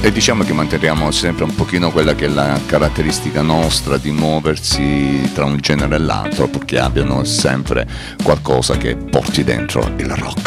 E diciamo che manteniamo sempre un pochino quella che è la caratteristica nostra di muoversi tra un genere e l'altro, perché abbiano sempre qualcosa che porti dentro il rock.